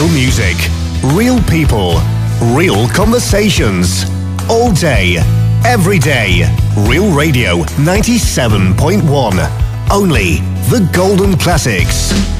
Real music, real people, real conversations. All day, every day. Real Radio 97.1. Only the golden classics.